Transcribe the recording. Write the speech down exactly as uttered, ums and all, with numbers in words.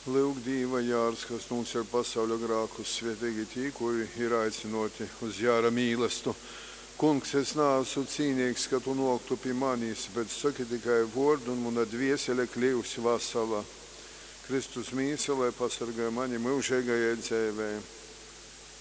Lūk, Dīva jārs, kas mums ir pasauļa grākus, svētīgi tie, kuri ir aicinoti uz jāra mīlestību. Kungs, es neesmu cīnīgs, ka tu noktu pie manis, bet saki tikai vārdu, un mana dviesele kļūs vesela. Kristus mīsa, lai pasargā mani mūžīgajai dzīvei.